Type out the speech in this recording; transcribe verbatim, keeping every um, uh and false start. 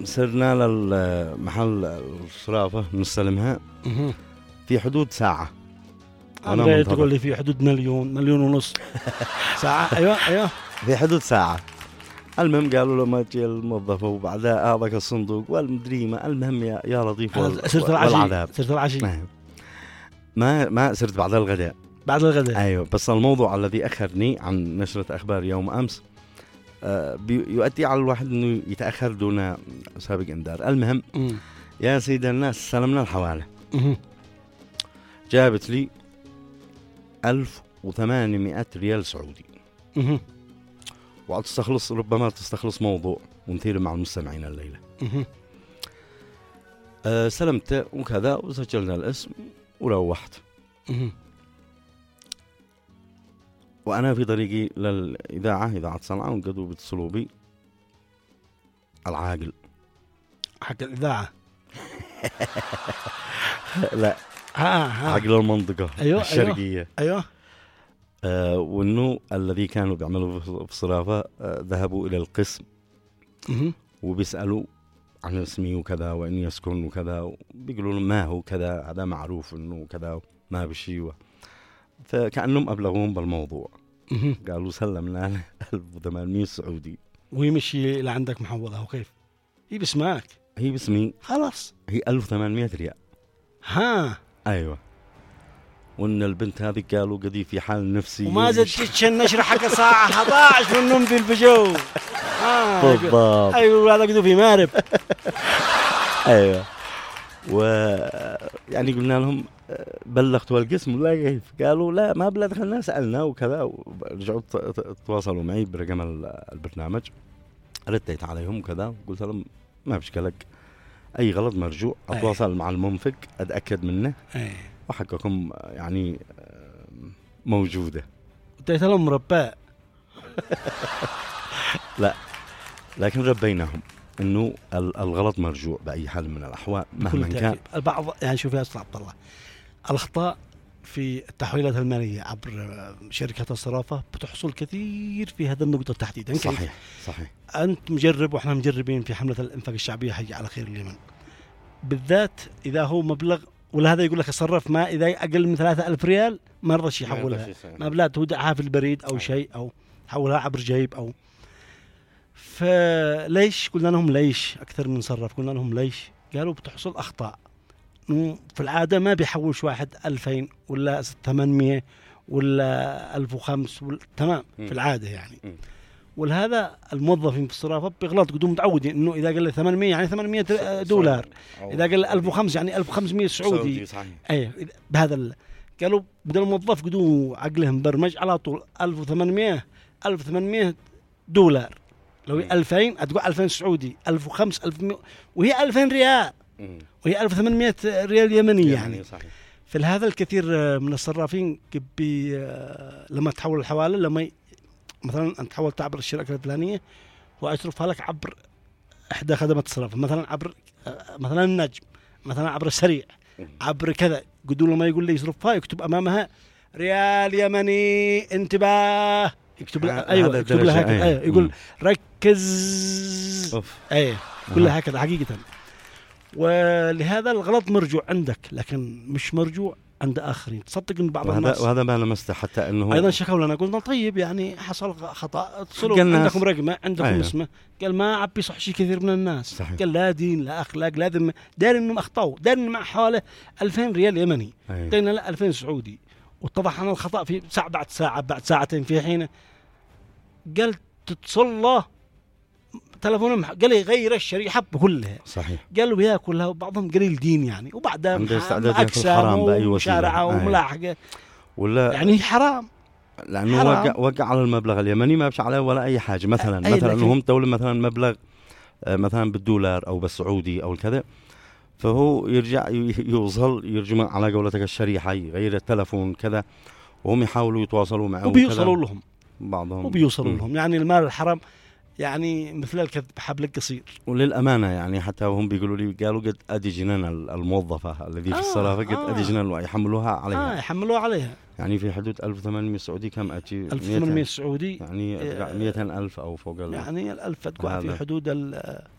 سرنا للمحل الصرافة نستلمها في حدود ساعة. أنا تقول لي في حدود مليون مليون ونص ساعة. أيوة أيوة في حدود ساعة. المهم قالوا له ما تجي الموظفة وبعدها هذاك الصندوق والمدري ما. المهم يا يا لطيف صرت العشي صرت العشي ما ما صرت بعد الغداء بعد الغداء. أيوة. بس الموضوع الذي أخرني عن نشرة أخبار يوم أمس آه يؤدي على الواحد إنه يتأخر دون سابق إنذار. المهم م. يا سيد الناس سلمنا الحوالة م. جابت لي ألف وثمانمائة ريال سعودي م. وعد تستخلص ربما تستخلص موضوع ونثير مع المستمعين الليلة. أه سلمت وكذا وسجلنا الاسم وروحت. وأنا في طريقي للإذاعة إذاعة صنعاء وقدوا بيتصلوا بي العاقل حق الإذاعة لا ها ها عاقل المنطقة أيوة الشرقية. أيوة, أيوة. آه وإنه الذي كانوا بيعملوا في الصرافة آه ذهبوا إلى القسم وبيسألوا عن اسمي وكذا وإني يسكن وكذا بيقولوا لهم ما هو كذا هذا معروف إنه كذا ما بشي. فكأنهم أبلغوهم بالموضوع قالوا سلمنا ألف وثمانمائة سعودي وهي مشي لعندك محولها وكيف هي باسمك هي باسمي خلاص هي ألف وثمانمائة ريال. ها أيوة. وإن البنت هذه قالوا قدي في حال نفسي وما زدتش النشر حق ساعة أحد عشر من النوم في البجو. آه بالضبط. أيوة هذا قدو في مارب. أيوة. و يعني قلنا لهم بلغتوا القسم لا كيف قالوا لا ما بلا دخلنا سألنا وكذا ورجعوا تواصلوا معي برقم البرنامج رديت عليهم وكذا قلت لهم ما بشكلك أي غلط مرجوع أتواصل مع المنفق أتأكد منه وحقكم يعني موجودة. اديت لهم مرباء لا لكن ربيناهم إنه الغلط مرجوع بأي حال من الأحوال مهما كان. البعض يعني شوف يا أستاذ عبد الله الأخطاء في التحويلات المالية عبر شركة الصرافة بتحصل كثير في هذا النقطة تحديدا. صحيح صحيح. أنت مجرب وإحنا مجربين في حملة الإنفاق الشعبية حي على خير اليمن بالذات إذا هو مبلغ ولا هذا يقول لك صرف ما إذا أقل من ثلاثة ألف ريال ما رضاش يحولها مبلغ تودعها في البريد أو شيء أو حولها عبر جيب أو فليش قلنا لهم ليش أكثر من صرف قلنا لهم ليش قالوا بتحصل أخطاء في العادة ما بيحولش واحد ألفين ولا ثمانمائة ولا ألف وخمسة تمام في العادة يعني. ولهذا الموظفين في الصرافة بيغلط قدوم متعودين إنه إذا قال ثمانمائة يعني ثمانمائة دولار إذا قال ألف وخمسة يعني ألف وخمسمائة سعودي. أيه بهذا ال... قالوا بدل الموظف قدوم عقلهم برمج على طول ألف وثمانمائة ألف وثمانمائة دولار لو هي ألفين أتقول ألفين سعودي ألف وخمسة ألف ومئة وهي ألفين ريال وهي ألف وثمانمائة ريال يمني يعني. صحيح. في هذا الكثير من الصرافين كبي لما تحول الحوالة لما ي... مثلا أنت حولت عبر الشركة الفلانية وأصرفها لك عبر إحدى خدمات الصرافة مثلا عبر مثلا النجم مثلا عبر السريع عبر كذا قدوا لما يقول لي يصرفها يكتب أمامها ريال يمني انتباه يكتب لها أيوة يكتب لها هكذا أيوة يقول ركز أيوة كلها هكذا حقيقة. ولهذا الغلط مرجوع عندك لكن مش مرجوع عند آخرين. تصدق إن بعض الناس وهذا ما لمسته حتى إنه أيضا شكوا لنا قلنا طيب يعني حصل خطأ اتصلوا عندكم رقمه عندكم أيوة. اسمه قال ما عبي صح شيء كثير من الناس. صحيح. قال لا دين لا أخلاق لازم دار إنهم أخطأوا دار إن مع حوالي ألفين ريال يمني أيوة. قلنا لا ألفين سعودي واتضح أن الخطأ في ساعة بعد ساعة بعد ساعتين في حين قال تتصل له تلفونهم قال لي غير الشريحة كلها. صحيح. قالوا بها كلها وبعضهم قليل دين يعني وبعدها أكسام ومشارعة وملاحقة ولا يعني حرام لأنه وقع, وقع على المبلغ اليمني ما بش عليه ولا أي حاجة مثلا مثلا أنهم دولة مثلا مبلغ مثلا بالدولار أو بالسعودي أو الكذا فهو يرجع يوصل يرجم على قولتك الشريحة غير التلفون كذا وهم يحاولوا يتواصلوا معه وبيوصلوا لهم بعضهم وبيوصلوا م. لهم يعني المال الحرام يعني مثل الكذب حبل القصير. وللأمانة يعني حتى وهم بيقولوا لي قالوا قد أدي جنان الموظفة الذي في الصرافة قد آه. أدي جنان ويحملوها عليها. آه يحملوها عليها. يعني في حدود ألف وثمانمائة سعودي كم أتي؟ ألف وثمانمائة سعودي يعني مئتين ألف أو فوق يعني الألف تقع في حدود ال